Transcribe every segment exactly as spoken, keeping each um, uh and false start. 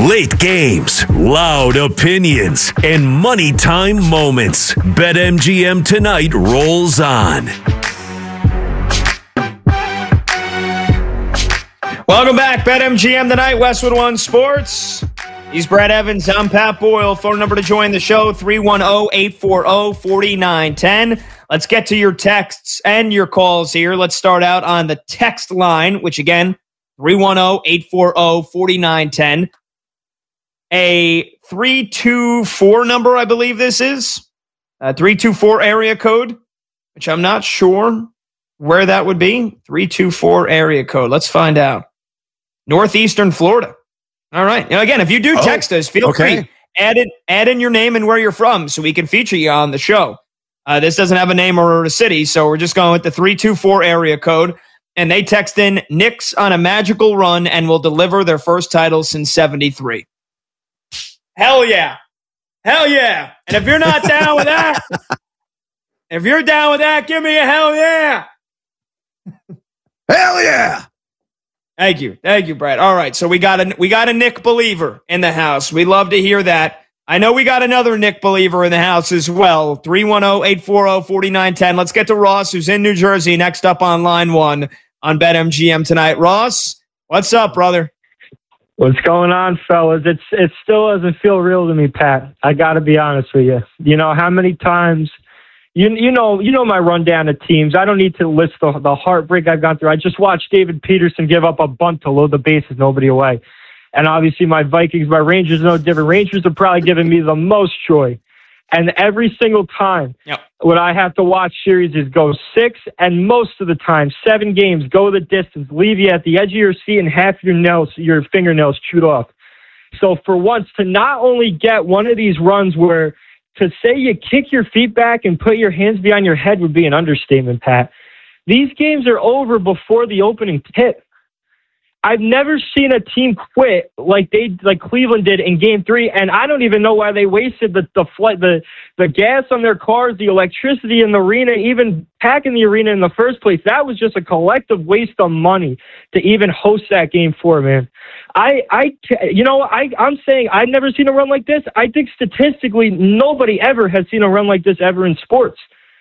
Late games, loud opinions, and money time moments. BetMGM Tonight rolls on. Welcome back, BetMGM Tonight, Westwood One Sports. He's Brad Evans. I'm Pat Boyle. Phone number to join the show, three one zero, eight four zero, four nine one zero. Let's get to your texts and your calls here. Let's start out on the text line, which again, three one zero, eight four zero, four nine one zero. A three two four number, I believe this is. A three two four area code, which I'm not sure where that would be. three two four area code. Let's find out. Northeastern Florida. All right. Now, again, if you do text oh, us, feel okay. free. Add in, add in your name and where you're from so we can feature you on the show. Uh, this doesn't have a name or a city, so we're just going with the three two four area code. And they text in Knicks on a magical run and will deliver their first title since seventy-three. Hell yeah. Hell yeah. And if you're not down with that, if you're down with that, give me a hell yeah. Hell yeah. Thank you. Thank you, Brad. All right. So we got a we got a Nick believer in the house. We love to hear that. I know we got another Nick believer in the house as well. three one zero, eight four zero, four nine one zero. Let's get to Ross, who's in New Jersey, next up on line one on BetMGM Tonight. Ross, what's up, brother? What's going on, fellas? It's it still doesn't feel real to me, Pat. I got to be honest with you. You know how many times you you know you know my rundown of teams. I don't need to list the the heartbreak I've gone through. I just watched David Peterson give up a bunt to load the bases, nobody away, and obviously my Vikings, my Rangers, no different. Rangers are probably giving me the most joy, and every single time yep. what I have to watch series is go six, and most of the time seven games, go the distance, leave you at the edge of your seat and half your nails, your fingernails chewed off. So for once, to not only get one of these runs where to say you kick your feet back and put your hands behind your head would be an understatement, Pat. These games are over before the opening tip. I've never seen a team quit like they like Cleveland did in Game Three, and I don't even know why they wasted the the flight, the the gas on their cars, the electricity in the arena, even packing the arena in the first place. That was just a collective waste of money to even host that Game Four, man. I I you know I I'm saying I've never seen a run like this. I think statistically nobody ever has seen a run like this ever in sports.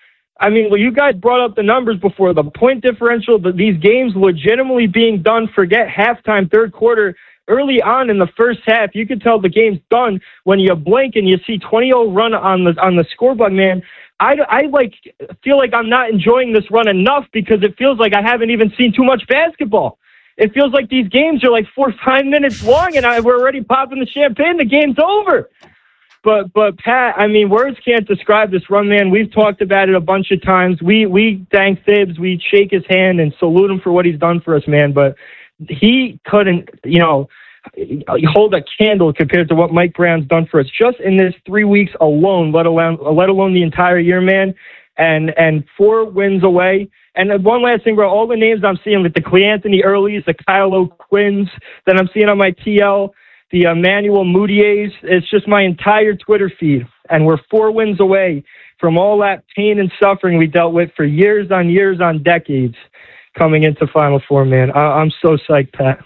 I mean, well, you guys brought up the numbers before, the point differential, the, these games legitimately being done, forget halftime, third quarter, early on in the first half, you could tell the game's done when you blink and you see twenty oh run on the on the scoreboard, man. I, I like feel like I'm not enjoying this run enough because it feels like I haven't even seen too much basketball. It feels like these games are like four or five minutes long and I, we're already popping the champagne. The game's over. But, but Pat, I mean, words can't describe this run, man. We've talked about it a bunch of times. We we thank Thibs. We shake his hand and salute him for what he's done for us, man. But he couldn't, you know, hold a candle compared to what Mike Brown's done for us just in this three weeks alone, let alone let alone the entire year, man. And and four wins away. And one last thing, bro, all the names I'm seeing with the Cleanthony Earlys, the Kyle O'Quinns that I'm seeing on my T L, the Emmanuel Moutiers, it's just my entire Twitter feed. And we're four wins away from all that pain and suffering we dealt with for years on years on decades coming into Final Four, man. I- I'm so psyched, Pat.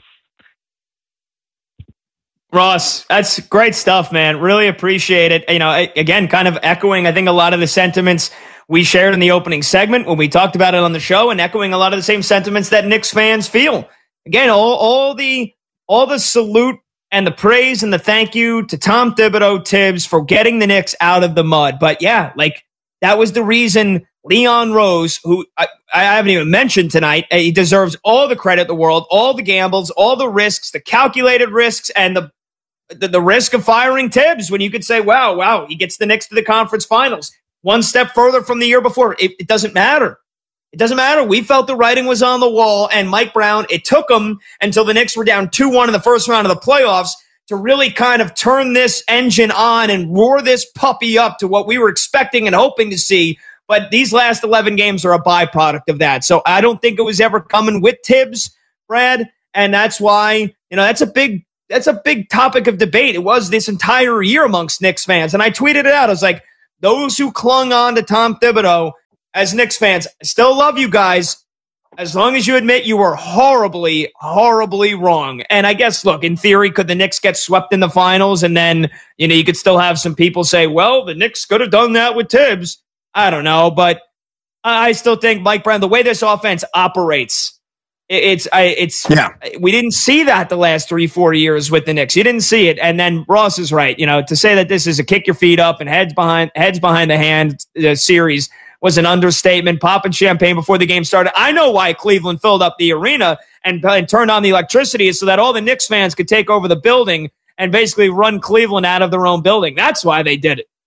Ross, that's great stuff, man. Really appreciate it. You know, again, kind of echoing, I think, a lot of the sentiments we shared in the opening segment when we talked about it on the show, and echoing a lot of the same sentiments that Knicks fans feel. Again, all, all the all the salute and the praise and the thank you to Tom Thibodeau, Tibbs, for getting the Knicks out of the mud. But yeah, like that was the reason Leon Rose, who I, I haven't even mentioned tonight, he deserves all the credit in the world, all the gambles, all the risks, the calculated risks, and the the, the risk of firing Tibbs when you could say, wow, wow, he gets the Knicks to the conference finals. One step further from the year before. It, it doesn't matter. It doesn't matter. We felt the writing was on the wall, and Mike Brown, it took him until the Knicks were down two one in the first round of the playoffs to really kind of turn this engine on and roar this puppy up to what we were expecting and hoping to see. But these last eleven games are a byproduct of that. So I don't think it was ever coming with Tibbs, Brad, and that's why, you know, that's a big that's a big topic of debate. It was this entire year amongst Knicks fans, and I tweeted it out. I was like, those who clung on to Tom Thibodeau as Knicks fans, I still love you guys, As long as you admit you were horribly, horribly wrong. And I guess, look, in theory, could the Knicks get swept in the finals? And then, you know, you could still have some people say, well, the Knicks could have done that with Tibbs. I don't know. But I still think, Mike Brown, the way this offense operates, it's, I, it's, yeah. We didn't see that the last three, four years with the Knicks. You didn't see it. And then Ross is right. You know, to say that this is a kick your feet up and heads behind, heads behind the hand uh, series was an understatement. Popping champagne before the game started. I know why Cleveland filled up the arena and, and turned on the electricity so that all the Knicks fans could take over the building and basically run Cleveland out of their own building. That's why they did it.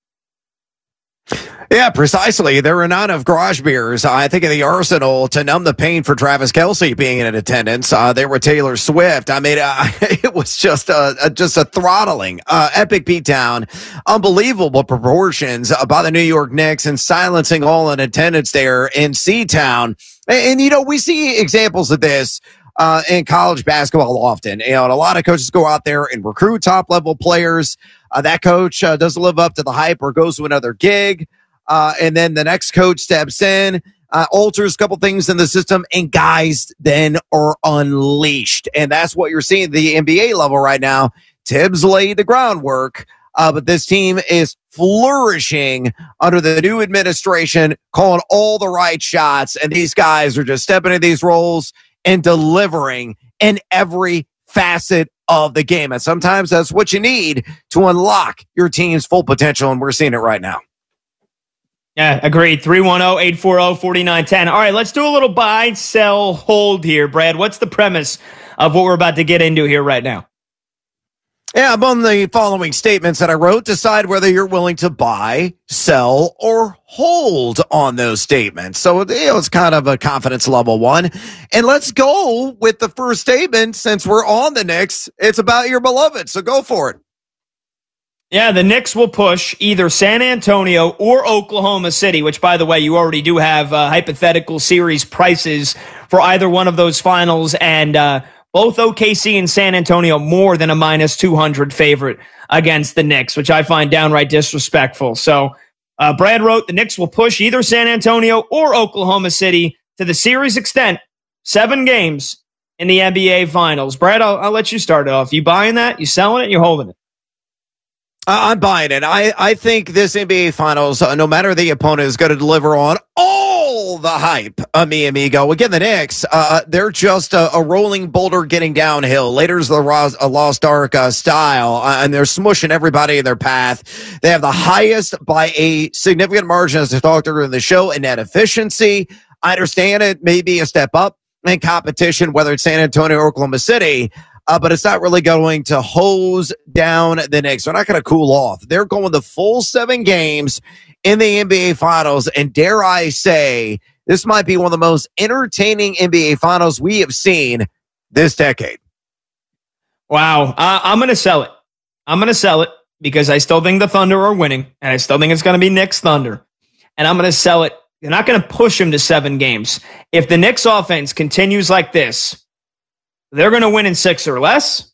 Yeah, precisely. There were not enough garage beers, I think, in the arsenal to numb the pain for Travis Kelce being in attendance. Uh, there were Taylor Swift. I mean, uh, it was just a, a just a throttling, uh, epic beatdown, unbelievable proportions uh, by the New York Knicks and silencing all in attendance there in C-Town. And, and, you know, we see examples of this uh, in college basketball often. You know, and a lot of coaches go out there and recruit top-level players. Uh, that coach uh, doesn't live up to the hype or goes to another gig. Uh, and then the next coach steps in, uh, alters a couple things in the system, and guys then are unleashed. And that's what you're seeing at the N B A level right now. Tibbs laid the groundwork, uh, but this team is flourishing under the new administration, calling all the right shots. And these guys are just stepping into these roles and delivering in every facet of the game. And sometimes that's what you need to unlock your team's full potential. And we're seeing it right now. Yeah, agreed. three one zero, eight four zero, four nine one zero. All right, let's do a little buy, sell, hold here, Brad. What's the premise of what we're about to get into here right now? Yeah, among the following statements that I wrote, decide whether you're willing to buy, sell, or hold on those statements. So, you know, it's kind of a confidence level one. And let's go with the first statement. Since we're on the Knicks, it's about your beloved. So go for it. Yeah, the Knicks will push either San Antonio or Oklahoma City, which, by the way, you already do have uh, hypothetical series prices for either one of those finals, and uh, both O K C and San Antonio more than a minus two hundred favorite against the Knicks, which I find downright disrespectful. So uh, Brad wrote, the Knicks will push either San Antonio or Oklahoma City to the series extent, seven games in the N B A Finals. Brad, I'll, I'll let you start it off. You buying that? You selling it? You holding it? I'm buying it. I, I think this N B A Finals, uh, no matter the opponent, is going to deliver on all the hype, uh, mi amigo. Again, the Knicks, uh, they're just a, a rolling boulder getting downhill. Later's the Ros- a Lost Ark uh, style, uh, and they're smushing everybody in their path. They have the highest by a significant margin, as I talked earlier in the show, in net efficiency. I understand it may be a step up in competition, whether it's San Antonio or Oklahoma City. Uh, but it's not really going to hose down the Knicks. They're not going to cool off. They're going the full seven games in the N B A Finals. And dare I say, this might be one of the most entertaining N B A Finals we have seen this decade. Wow. Uh, I'm going to sell it. I'm going to sell it because I still think the Thunder are winning. And I still think it's going to be Knicks Thunder. And I'm going to sell it. They're not going to push them to seven games. If the Knicks offense continues like this, they're going to win in six or less.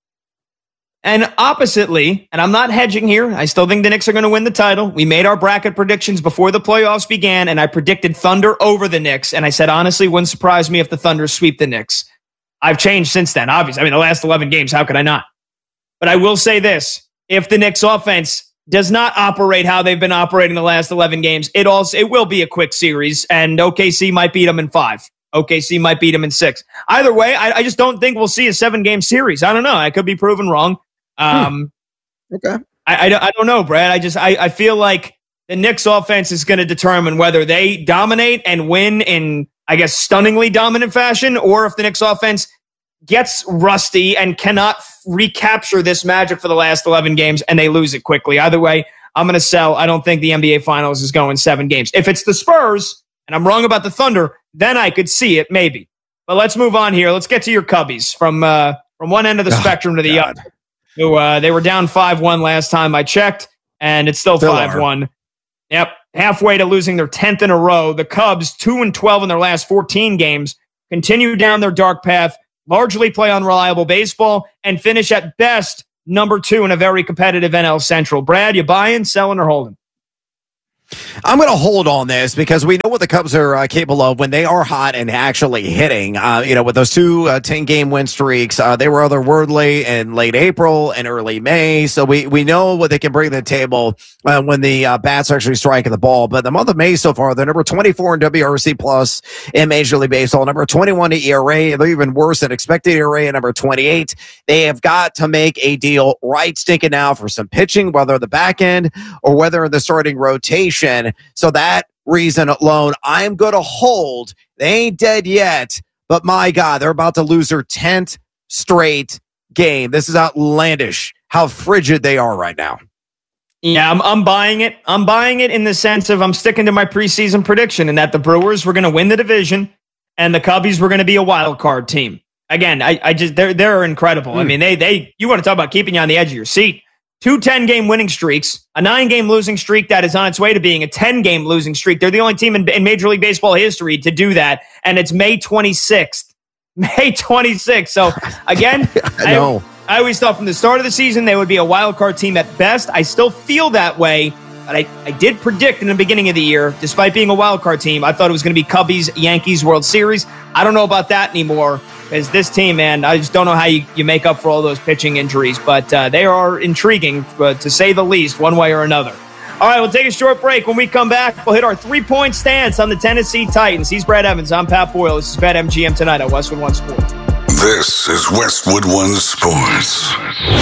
And oppositely, and I'm not hedging here, I still think the Knicks are going to win the title. We made our bracket predictions before the playoffs began, and I predicted Thunder over the Knicks. And I said, honestly, wouldn't surprise me if the Thunder sweep the Knicks. I've changed since then, obviously. I mean, the last eleven games, how could I not? But I will say this. If the Knicks offense does not operate how they've been operating the last eleven games, it also it will be a quick series, and O K C might beat them in five. O K C might beat them in six. Either way, I, I just don't think we'll see a seven-game series. I don't know. I could be proven wrong. Um, hmm. Okay. I, I, I don't know, Brad. I just I, I feel like the Knicks offense is going to determine whether they dominate and win in, I guess, stunningly dominant fashion, or if the Knicks offense gets rusty and cannot recapture this magic for the last eleven games and they lose it quickly. Either way, I'm going to sell. I don't think the N B A Finals is going seven games. If it's the Spurs, and I'm wrong about the Thunder, then I could see it, maybe. But let's move on here. Let's get to your Cubbies from uh, from one end of the oh, spectrum to the God. other. So, uh, they were down five one last time I checked, and it's still five one. Yep, halfway to losing their tenth in a row. The Cubs, two and twelve in their last fourteen games, continue down their dark path, largely play unreliable baseball, and finish at best number two in a very competitive N L Central. Brad, you buying, selling, or holding? I'm going to hold on this because we know what the Cubs are uh, capable of when they are hot and actually hitting. Uh, you know, with those two uh, ten-game win streaks, uh, they were otherworldly in late April and early May. So we, we know what they can bring to the table uh, when the uh, bats are actually striking the ball. But the month of May so far, they're number twenty-four in W R C plus in Major League Baseball, number twenty-one in E R A. They're even worse than expected E R A at number twenty-eight. They have got to make a deal right stinking now for some pitching, whether the back end or whether the starting rotation. So that reason alone, I'm going to hold. They ain't dead yet, but my God, they're about to lose their tenth straight game. This is outlandish how frigid they are right now. Yeah, I'm, I'm buying it. I'm buying it in the sense of I'm sticking to my preseason prediction and that the Brewers were going to win the division and the Cubbies were going to be a wild card team. Again, I, I just they're they're incredible. Mm. I mean, they they you want to talk about keeping you on the edge of your seat. Two ten-game winning streaks, a nine-game losing streak that is on its way to being a ten-game losing streak. They're the only team in, in Major League Baseball history to do that, and it's May twenty-sixth. May twenty-sixth. So, again, I know. I, I always thought from the start of the season they would be a wild card team at best. I still feel that way, but I, I did predict in the beginning of the year, despite being a wild card team, I thought it was going to be Cubbies, Yankees, World Series. I don't know about that anymore. Because this team, man, I just don't know how you, you make up for all those pitching injuries. But uh, they are intriguing, uh, to say the least, one way or another. All right, we'll take a short break. When we come back, we'll hit our three-point stance on the Tennessee Titans. He's Brad Evans. I'm Pat Boyle. This is BetMGM Tonight on Westwood One Sports. This is Westwood One Sports.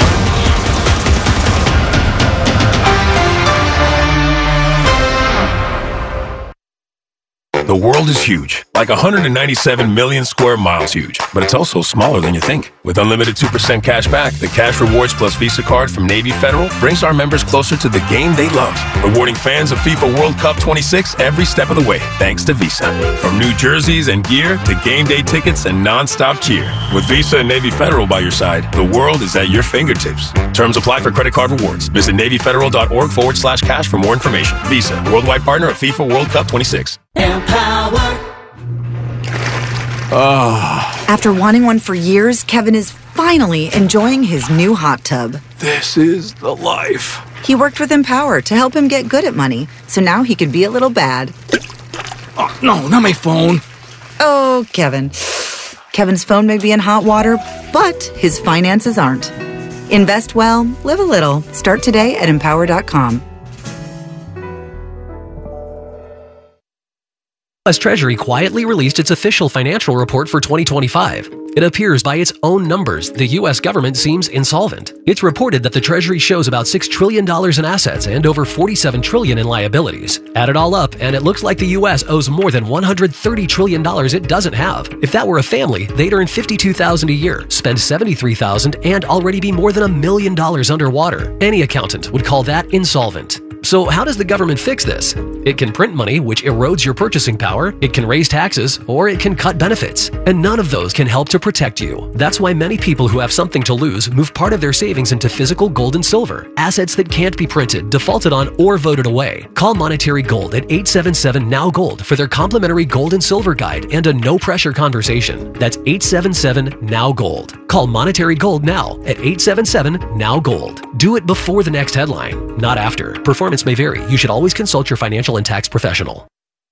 The world is huge, like one hundred ninety-seven million square miles huge, but it's also smaller than you think. With unlimited two percent cash back, the Cash Rewards Plus Visa card from Navy Federal brings our members closer to the game they love, rewarding fans of FIFA World Cup twenty-six every step of the way, thanks to Visa. From new jerseys and gear to game day tickets and non-stop cheer. With Visa and Navy Federal by your side, the world is at your fingertips. Terms apply for credit card rewards. Visit NavyFederal.org forward slash cash for more information. Visa, worldwide partner of FIFA World Cup twenty-six. Empower. Oh. After wanting one for years, Kevin is finally enjoying his new hot tub. This is the life. He worked with Empower to help him get good at money, so now he could be a little bad. Oh, no, not my phone. Oh, Kevin. Kevin's phone may be in hot water, but his finances aren't. Invest well, live a little. Start today at empower dot com. U S Treasury quietly released its official financial report for twenty twenty-five. It appears by its own numbers, the U S government seems insolvent. It's reported that the Treasury shows about six trillion dollars in assets and over forty-seven trillion dollars in liabilities. Add it all up, and it looks like the U S owes more than one hundred thirty trillion dollars it doesn't have. If that were a family, they'd earn fifty-two thousand dollars a year, spend seventy-three thousand dollars, and already be more than a million dollars underwater. Any accountant would call that insolvent. So how does the government fix this? It can print money, which erodes your purchasing power, it can raise taxes, or it can cut benefits. And none of those can help to protect you. That's why many people who have something to lose move part of their savings into physical gold and silver, assets that can't be printed, defaulted on, or voted away. Call Monetary Gold at eight seven seven N O W Gold for their complimentary gold and silver guide and a no-pressure conversation. That's eight seven seven N O W Gold. Call Monetary Gold now at eight seven seven N O W Gold. Do it before the next headline, not after. Performance may vary. You should always consult your financial and tax professional.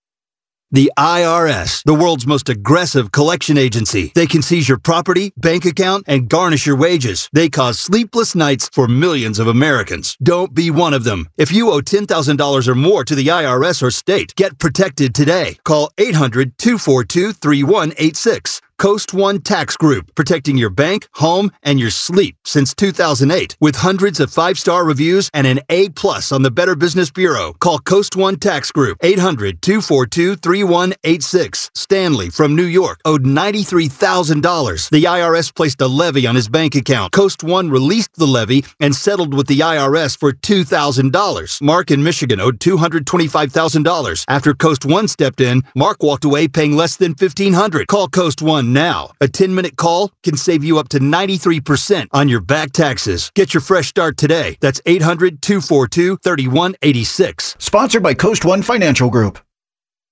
The I R S, the world's most aggressive collection agency. They can seize your property, bank account, and garnish your wages. They cause sleepless nights for millions of Americans. Don't be one of them. If you owe ten thousand dollars or more to the I R S or state, get protected today. Call eight hundred, two four two, three one eight six. Coast One Tax Group, protecting your bank, home, and your sleep since two thousand eight. With hundreds of five-star reviews and an A plus on the Better Business Bureau. Call Coast One Tax Group, eight hundred, two four two, three one eight six. Stanley from New York owed ninety-three thousand dollars. The I R S placed a levy on his bank account. Coast One released the levy and settled with the I R S for two thousand dollars. Mark in Michigan owed two hundred twenty-five thousand dollars. After Coast One stepped in, Mark walked away paying less than fifteen hundred dollars. Call Coast One now. A ten-minute call can save you up to ninety-three percent on your back taxes. Get your fresh start today. That's eight hundred, two four two, three one eight six. Sponsored by Coast One Financial Group.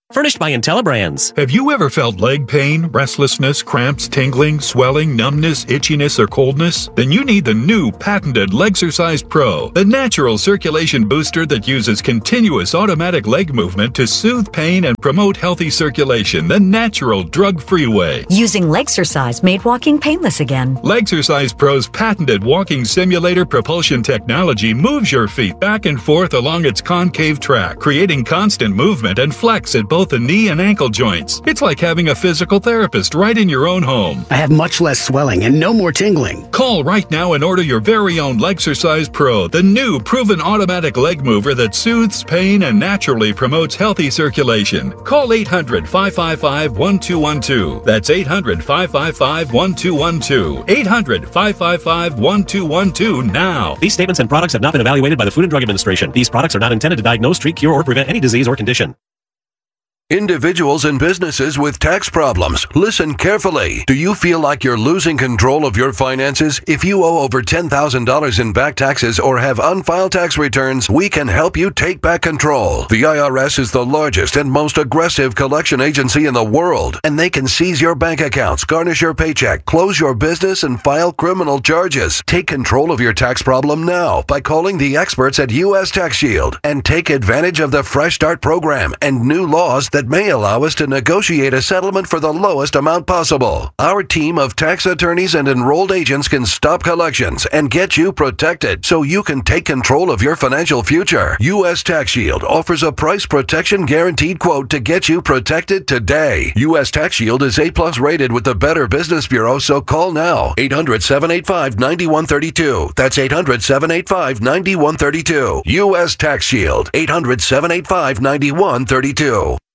Furnished by IntelliBrands. Have you ever felt leg pain, restlessness, cramps, tingling, swelling, numbness, itchiness, or coldness? Then you need the new patented Legsercise Pro, the natural circulation booster that uses continuous automatic leg movement to soothe pain and promote healthy circulation the natural, drug-free way. Using Legsercise made walking painless again. Legsercise Pro's patented walking simulator propulsion technology moves your feet back and forth along its concave track, creating constant movement and flex at both the knee and ankle joints. It's like having a physical therapist right in your own home. I have much less swelling and no more tingling. Call right now and order your very own Legsercise Pro, the new proven automatic leg mover that soothes pain and naturally promotes healthy circulation. Call eight hundred, five five five, one two one two. That's eight hundred, five five five, one two one two. eight hundred, five five five, one two one two now. These statements and products have not been evaluated by the Food and Drug Administration. These products are not intended to diagnose, treat, cure, or prevent any disease or condition. Individuals and businesses with tax problems, listen carefully. Do you feel like you're losing control of your finances? If you owe over ten thousand dollars in back taxes or have unfiled tax returns, we can help you take back control. The I R S is the largest and most aggressive collection agency in the world, and they can seize your bank accounts, garnish your paycheck, close your business, and file criminal charges. Take control of your tax problem now by calling the experts at U S Tax Shield and take advantage of the Fresh Start program and new laws that may allow us to negotiate a settlement for the lowest amount possible. Our team of tax attorneys and enrolled agents can stop collections and get you protected so you can take control of your financial future. U S Tax Shield offers a price protection guaranteed quote to get you protected today. U S Tax Shield is A plus rated with the Better Business Bureau, so call now. eight hundred, seven eight five, nine one three two. That's eight hundred, seven eight five, nine one three two. U S Tax Shield. eight hundred, seven eight five, nine one three two.